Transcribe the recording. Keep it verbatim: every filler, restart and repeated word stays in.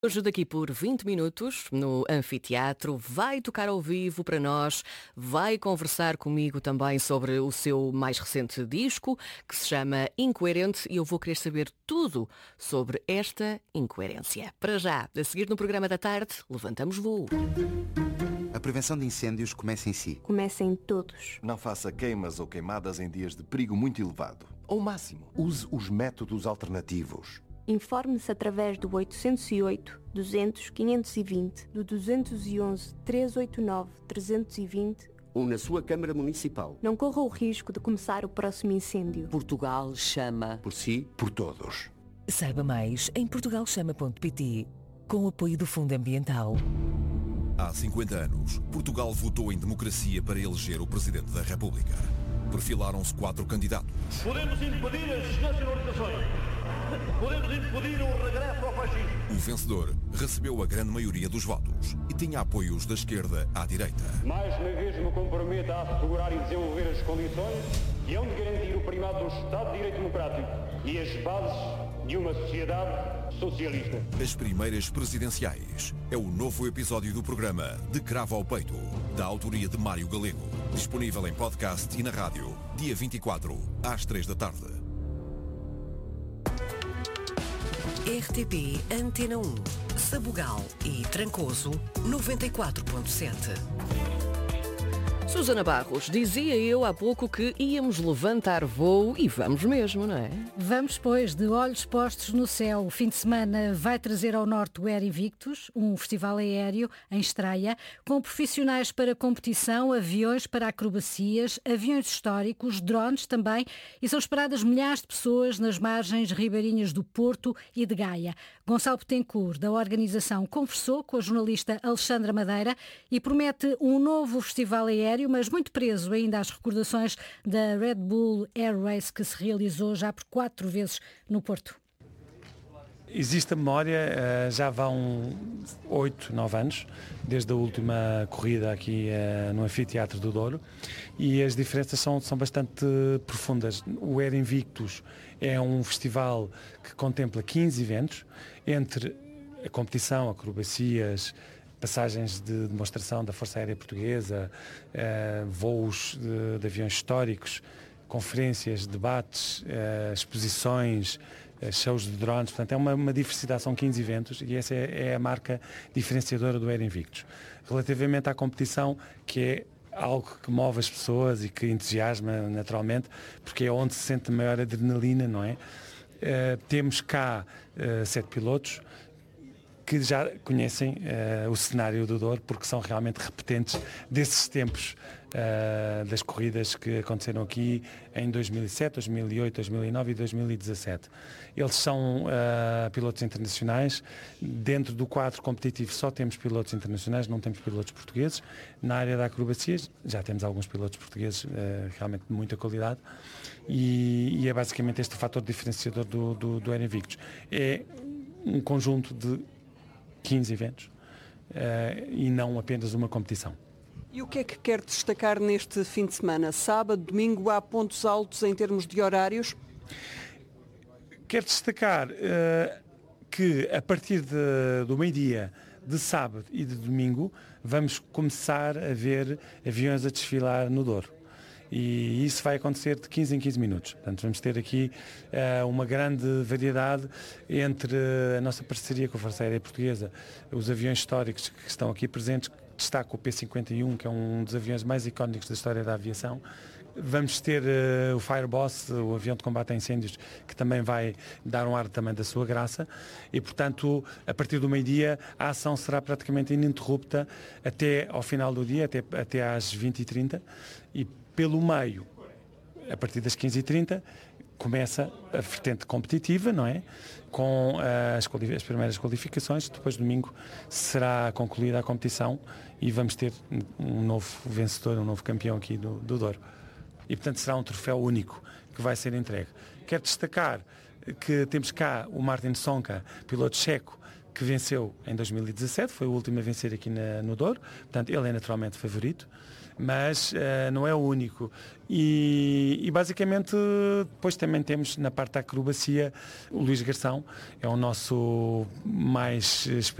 Hoje, daqui por vinte minutos, no Anfiteatro, vai tocar ao vivo para nós, vai conversar comigo também sobre o seu mais recente disco, que se chama Incoerente, e eu vou querer saber tudo sobre esta incoerência. Para já, a seguir no programa da tarde, levantamos voo. A prevenção de incêndios começa em si. Começa em todos. Não faça queimas ou queimadas em dias de perigo muito elevado. Ao máximo, use os métodos alternativos. Informe-se através do oitocentos e oito, duzentos, quinhentos e vinte, do duzentos e onze, trezentos e oitenta e nove, trezentos e vinte ou na sua Câmara Municipal. Não corra o risco de começar o próximo incêndio. Portugal chama. Por si, por todos. Saiba mais em portugal chama ponto pt, com o apoio do Fundo Ambiental. Há cinquenta anos, Portugal votou em democracia para eleger o Presidente da República. Perfilaram-se quatro candidatos. Podemos impedir as nacionalizações. Podemos impedir o regresso ao fascismo. O vencedor recebeu a grande maioria dos votos e tinha apoios da esquerda à direita. Mais uma vez me comprometo a assegurar e desenvolver as condições que hão de garantir o primado do Estado de Direito Democrático e as bases de uma sociedade socialista. As primeiras presidenciais é o novo episódio do programa De Cravo ao Peito, da autoria de Mário Galego. Disponível em podcast e na rádio, dia vinte e quatro, às três da tarde. R T P Antena um, Sabugal e Trancoso, noventa e quatro ponto sete. Susana Barros, dizia eu há pouco que íamos levantar voo e vamos mesmo, não é? Vamos, pois, de olhos postos no céu. O fim de semana vai trazer ao norte o Air Invictus, um festival aéreo em estreia, com profissionais para competição, aviões para acrobacias, aviões históricos, drones também, e são esperadas milhares de pessoas nas margens ribeirinhas do Porto e de Gaia. Gonçalo Betancourt, da organização, conversou com a jornalista Alexandra Madeira e promete um novo festival aéreo, mas muito preso ainda às recordações da Red Bull Air Race, que se realizou já por quatro vezes no Porto. Existe a memória, já vão oito, nove anos, desde a última corrida aqui no Anfiteatro do Douro, e as diferenças são, são bastante profundas. O Air Invictus é um festival que contempla quinze eventos, entre a competição, acrobacias, passagens de demonstração da Força Aérea Portuguesa, eh, voos de, de aviões históricos, conferências, debates, eh, exposições, eh, shows de drones. Portanto, é uma, uma diversidade, são quinze eventos, e essa é, é a marca diferenciadora do Air Invictus. Relativamente à competição, que é algo que move as pessoas e que entusiasma naturalmente, porque é onde se sente maior adrenalina, não é? Eh, temos cá eh, sete pilotos, que já conhecem uh, o cenário do Douro, porque são realmente repetentes desses tempos uh, das corridas que aconteceram aqui em dois mil e sete, dois mil e oito, dois mil e nove e dois mil e dezassete. Eles são uh, pilotos internacionais. Dentro do quadro competitivo só temos pilotos internacionais, não temos pilotos portugueses. Na área da acrobacias já temos alguns pilotos portugueses uh, realmente de muita qualidade, e, e é basicamente este o fator diferenciador do, do, do Air Invictus. É um conjunto de quinze eventos uh, e não apenas uma competição. E o que é que quer destacar neste fim de semana? Sábado, domingo, há pontos altos em termos de horários? Quero destacar uh, que a partir de, do meio-dia de sábado e de domingo vamos começar a ver aviões a desfilar no Douro. E isso vai acontecer de quinze em quinze minutos. Portanto, vamos ter aqui uh, uma grande variedade entre a nossa parceria com a Força Aérea Portuguesa, os aviões históricos que estão aqui presentes. Destaco o P cinquenta e um, que é um dos aviões mais icónicos da história da aviação. Vamos ter uh, o Fireboss, o avião de combate a incêndios, que também vai dar um ar também da sua graça, e portanto, a partir do meio-dia, a ação será praticamente ininterrupta até ao final do dia, até, até às vinte e trinta, e pelo meio, a partir das quinze e trinta, começa a vertente competitiva, não é? Com uh, as, as primeiras qualificações. Depois, domingo, será concluída a competição e vamos ter um novo vencedor, um novo campeão aqui do, do Douro. E, portanto, será um troféu único que vai ser entregue. Quero destacar que temos cá o Martin Sonka, piloto checo, que venceu em dois mil e dezassete, foi o último a vencer aqui na, no Douro, portanto ele é naturalmente favorito, mas uh, não é o único. E, e basicamente depois também temos na parte da acrobacia o Luís Garção, é o nosso mais